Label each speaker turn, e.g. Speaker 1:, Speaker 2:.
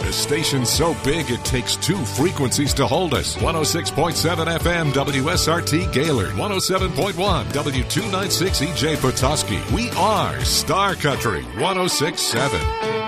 Speaker 1: The station's so big it takes two frequencies to hold us. 106.7 FM WSRT Gaylord, 107.1 W296 EJ Petoskey. We are Star Country 106.7.